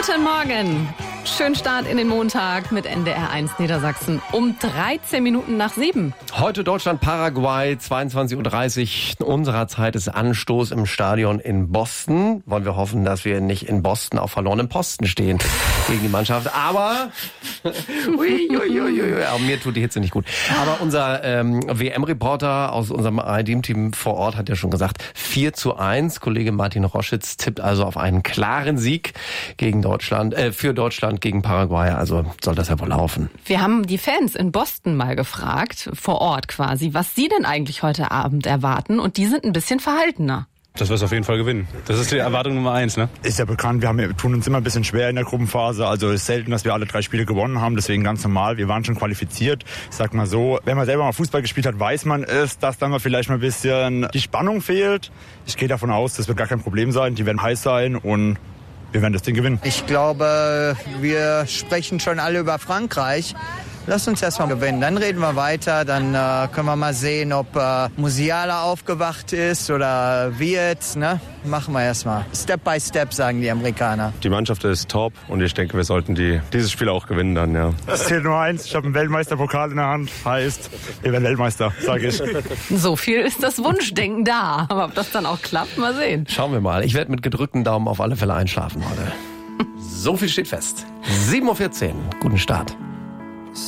Guten Morgen. Schönen Start in den Montag mit NDR 1 Niedersachsen um 13 Minuten nach 7. Heute Deutschland-Paraguay, 22.30 Uhr unserer Zeit ist Anstoß im Stadion in Boston. Wollen wir hoffen, dass wir nicht in Boston auf verlorenem Posten stehen gegen die Mannschaft. Aber mir tut die Hitze nicht gut. Aber unser WM-Reporter aus unserem ARD-Team vor Ort hat ja schon gesagt, 4:1. Kollege Martin Roschitz tippt also auf einen klaren Sieg gegen Deutschland, für Deutschland gegen Paraguay. Also soll das ja wohl laufen. Wir haben die Fans in Boston mal gefragt, vor Ort quasi, was sie denn eigentlich heute Abend erwarten. Und die sind ein bisschen verhaltener. Dass wir es auf jeden Fall gewinnen. Das ist die Erwartung Nummer 1, ne? Ist ja bekannt, wir tun uns immer ein bisschen schwer in der Gruppenphase. Also es ist selten, dass wir alle 3 Spiele gewonnen haben. Deswegen ganz normal. Wir waren schon qualifiziert. Ich sag mal so, wenn man selber mal Fußball gespielt hat, weiß man es, dass dann mal vielleicht mal ein bisschen die Spannung fehlt. Ich gehe davon aus, das wird gar kein Problem sein. Die werden heiß sein und wir werden das Ding gewinnen. Ich glaube, wir sprechen schon alle über Frankreich. Lass uns erstmal gewinnen, dann reden wir weiter, dann können wir mal sehen, ob Musiala aufgewacht ist oder wird, ne? Machen wir erstmal. Step by Step, sagen die Amerikaner. Die Mannschaft ist top und ich denke, wir sollten dieses Spiel auch gewinnen dann, ja. Es zählt nur eins, ich habe einen Weltmeisterpokal in der Hand, heißt, wir werden Weltmeister, sage ich. So viel ist das Wunschdenken da, aber ob das dann auch klappt, mal sehen. Schauen wir mal. Ich werde mit gedrückten Daumen auf alle Fälle einschlafen heute. So viel steht fest. 7:14 Uhr. Guten Start.